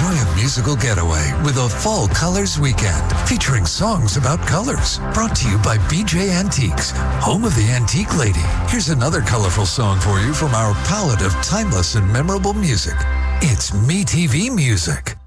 Enjoy a musical getaway with a Fall Colors Weekend featuring songs about colors. Brought to you by BJ Antiques, home of the Antique Lady. Here's another colorful song for you from our palette of timeless and memorable music. It's MeTV Music.